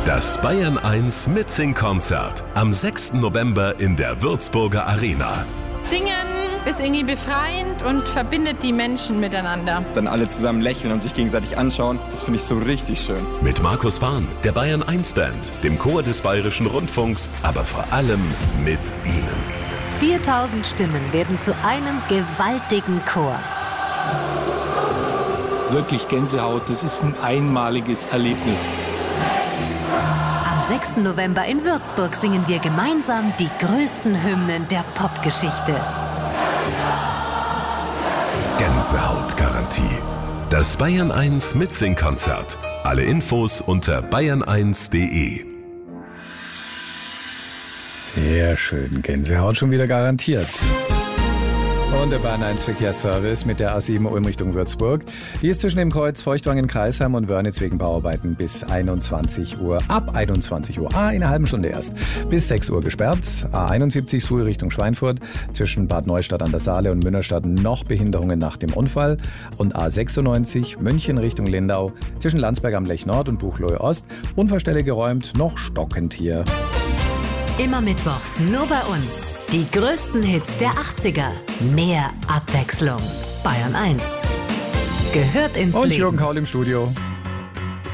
Das Bayern 1 Mitsing-Konzert am 6. November in der Würzburger Arena. Singen ist irgendwie befreiend und verbindet die Menschen miteinander. Dann alle zusammen lächeln und sich gegenseitig anschauen, das finde ich so richtig schön. Mit Markus Fahn, der Bayern 1 Band, dem Chor des Bayerischen Rundfunks, aber vor allem mit Ihnen. 4000 Stimmen werden zu einem gewaltigen Chor. Wirklich Gänsehaut, das ist ein einmaliges Erlebnis. Am 6. November in Würzburg singen wir gemeinsam die größten Hymnen der Popgeschichte. Gänsehautgarantie. Das Bayern 1 Mitsing-Konzert. Alle Infos unter bayern1.de. Sehr schön. Gänsehaut schon wieder garantiert. Und der Bayern 1 Verkehrsservice mit der A7 Ulm Richtung Würzburg. Die ist zwischen dem Kreuz Feuchtwangen-Kreisheim und Wörnitz wegen Bauarbeiten bis 21 Uhr. Ab 21 Uhr, in einer halben Stunde erst, bis 6 Uhr gesperrt. A71 Suhl Richtung Schweinfurt. Zwischen Bad Neustadt an der Saale und Münnerstadt noch Behinderungen nach dem Unfall. Und A96 München Richtung Lindau. Zwischen Landsberg am Lech Nord und Buchloe Ost. Unfallstelle geräumt, noch stockend hier. Immer mittwochs nur bei uns. Die größten Hits der 80er. Mehr Abwechslung. Bayern 1. Gehört ins Und Leben. Jürgen Kaul im Studio.